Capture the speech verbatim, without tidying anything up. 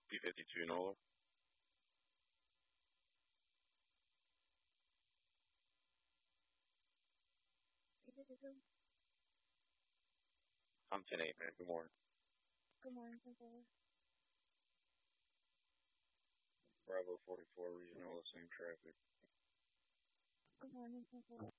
P fifty-two Nola. I'm ten eight, man. Good morning. Good morning, Cynthia. Bravo forty-four Regional, same traffic. Good morning, Cynthia.